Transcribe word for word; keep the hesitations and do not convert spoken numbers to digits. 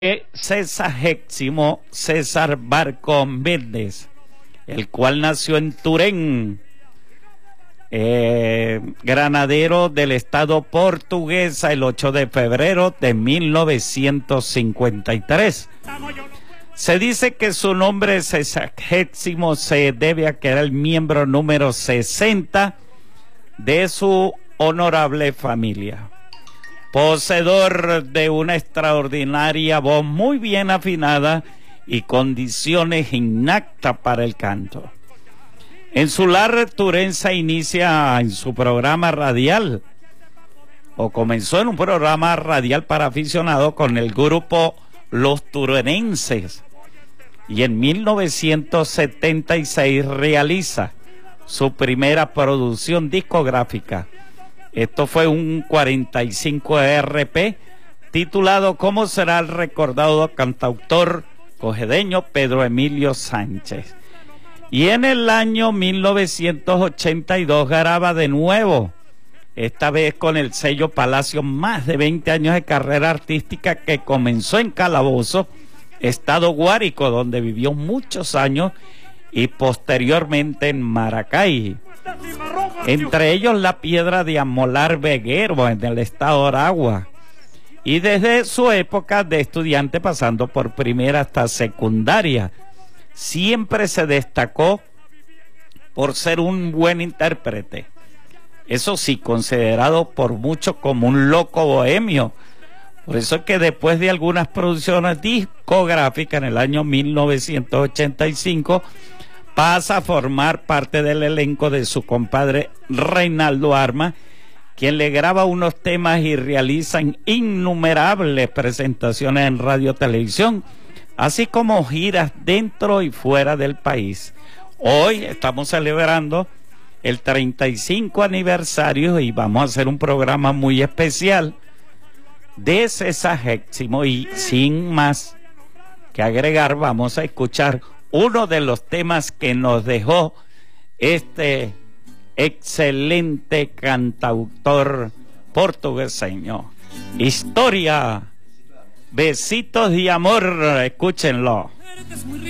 Sesagésimo César Barco Méndez, el cual nació en Turén, eh, granadero del estado portuguesa, el ocho de febrero de mil novecientos cincuenta y tres. Se dice que su nombre sesagésimo se debe a que era el miembro número sesenta de su honorable familia. Poseedor de una extraordinaria voz muy bien afinada y condiciones innactas para el canto. En su lar turense inicia en su programa radial, o comenzó en un programa radial para aficionados con el grupo Los Turenenses, y en mil novecientos setenta y seis realiza su primera producción discográfica. Esto fue un cuarenta y cinco R P titulado ¿Cómo será el recordado cantautor cojedeño Pedro Emilio Sánchez? Y en el año mil novecientos ochenta y dos graba de nuevo, esta vez con el sello Palacio, más de veinte años de carrera artística que comenzó en Calabozo, estado Guárico, donde vivió muchos años, y posteriormente en Maracay. Entre ellos La Piedra de Amolar Veguero en el estado de Aragua. Y desde su época de estudiante, pasando por primera hasta secundaria, siempre se destacó por ser un buen intérprete. Eso sí, considerado por muchos como un loco bohemio. Por eso es que después de algunas producciones discográficas en el año mil novecientos ochenta y cinco pasa a formar parte del elenco de su compadre Reinaldo Armas, quien le graba unos temas y realiza innumerables presentaciones en radio y televisión, así como giras dentro y fuera del país. Hoy estamos celebrando el treinta y cinco aniversario y vamos a hacer un programa muy especial de sesagésimo, y sin más que agregar vamos a escuchar uno de los temas que nos dejó este excelente cantautor portugueseño. Historia, Besitos de Amor, escúchenlo.